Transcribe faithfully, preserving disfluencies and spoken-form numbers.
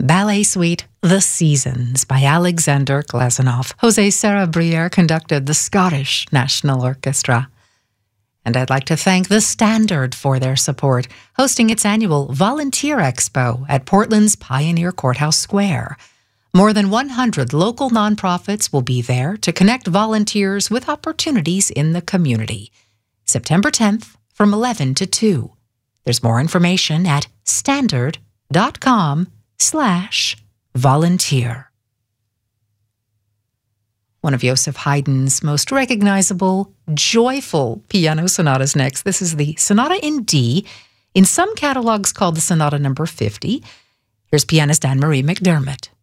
Ballet Suite The Seasons by Alexander Glazunov. Jose Serra-Briere conducted the Scottish National Orchestra. And I'd like to thank The Standard for their support, hosting its annual Volunteer Expo at Portland's Pioneer Courthouse Square. More than one hundred local nonprofits will be there to connect volunteers with opportunities in the community. September tenth from eleven to two. There's more information at standard.com slash volunteer. One of Joseph Haydn's most recognizable, joyful piano sonatas next. This is the Sonata in D, in some catalogs called the Sonata number fifty. Here's pianist Anne-Marie McDermott.